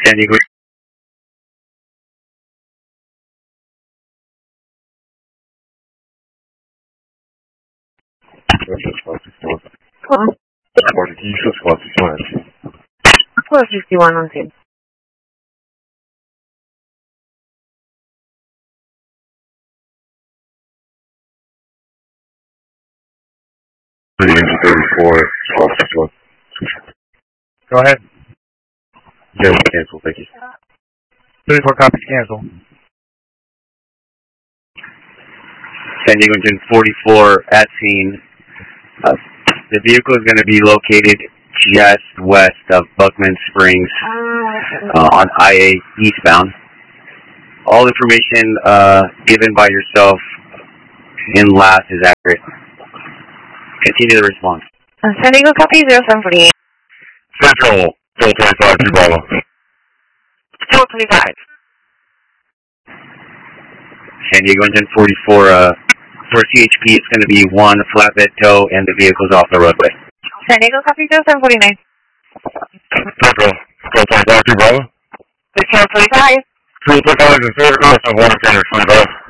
San Diego. Hello? Morning, can you use squad 61? Squad 61 on scene. The engine 34, squad 61. Go ahead. Yeah, we cancel, thank you. 34 copies cancel. San Diego Engine 44 at scene. The vehicle is going to be located just west of Buckman Springs on IA eastbound. All information given by yourself in last is accurate. Continue the response. San Diego copy 0748. Central, 425, Bravo. 435. San Diego Engine 44, for CHP, it's going to be one flatbed tow and the vehicle's off the roadway. San Diego copy 0749. Central, 425, Bravo. 435. 425 is 0, 1 25.